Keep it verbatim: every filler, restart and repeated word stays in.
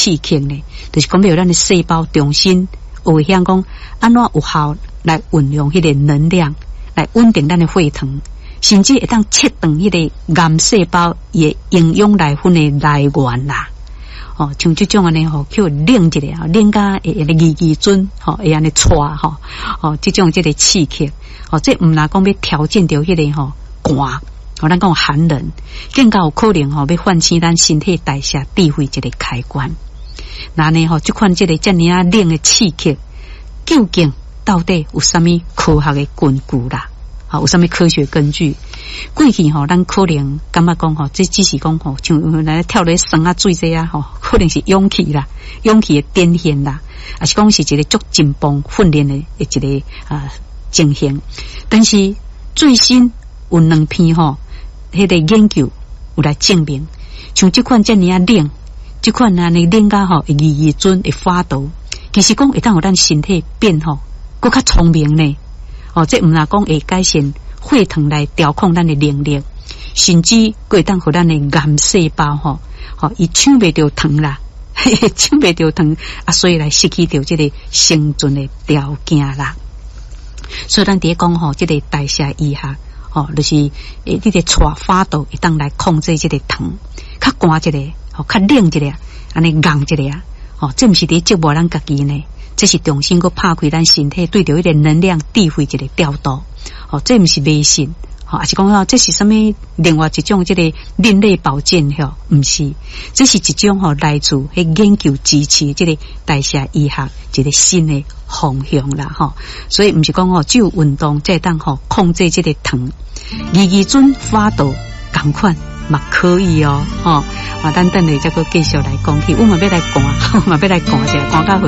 刺激呢，就是讲要咱的细胞重新学会晓讲安怎有效来运用迄个能量来稳定咱的血糖，甚至会当切断迄个癌细胞也营养来分的来源啦。哦，像这种安尼吼，叫冷一下，冷甲会会二二准，吼，会安尼搓吼，哦，这种这个刺激，哦，这唔拿讲要调整到迄个吼寒，哦，咱讲寒冷，更加有可能吼要唤醒咱身体代谢智慧一个开关。那呢吼，这款这个遮尔啊冷的刺激，究竟到底有啥物科学的根据啦？好，有啥物科学根据？过去吼，咱可能感觉讲吼，这只是讲吼，像来跳落酸啊、水这啊吼，可能是勇气啦，勇气的展现啦，还是讲是一个足紧绷训练的一个啊情形。但是最新有两篇吼，迄个研究有来证明，像这款遮尔啊冷，这款啊呢冷甲吼二二准的发度，其实讲会当互咱身体变吼，更较聪明呢。哦，这毋若讲会改善血糖来调控咱的能力，甚至会当互咱的癌细胞吼，吼伊抢袂着糖啦，抢袂着糖啊，所以来失去着这个生存的条件啦。所以咱伫讲吼，这个代谢医学，吼就是诶，你个带发度会当来控制这个糖，较寒一个，吼较冷一个，安尼硬一个啊，吼这毋是伫折磨咱家己呢。这是重新去拍开咱身体对着一个能量智慧一个调度，哦，这不是迷信，哦，还是讲啊，这是什么另外一种这个另类保健吼？不是，这是一种吼来自迄研究支持这个代谢医学一个新的方向啦，吼。所以不是讲哦，只有运动才当吼控制这个糖，二二准发度同款嘛可以哦，吼。啊，咱等下再个继续来讲起，我们要来讲，我们要来讲一下，讲到。